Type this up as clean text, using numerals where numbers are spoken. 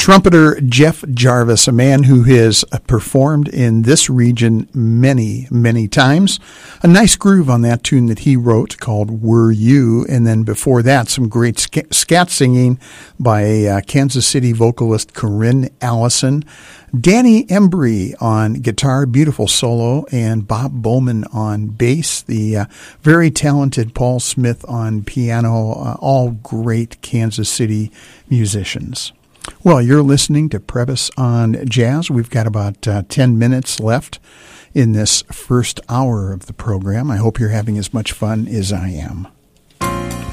Trumpeter Jeff Jarvis, a man who has performed in this region many, many times. A nice groove on that tune that he wrote called Were You, and then before that, some great scat singing by Kansas City vocalist Corinne Allison. Danny Embry on guitar, beautiful solo, and Bob Bowman on bass. The very talented Paul Smith on piano, all great Kansas City musicians. Well, you're listening to Prebys on Jazz. We've got about 10 minutes left in this first hour of the program. I hope you're having as much fun as I am.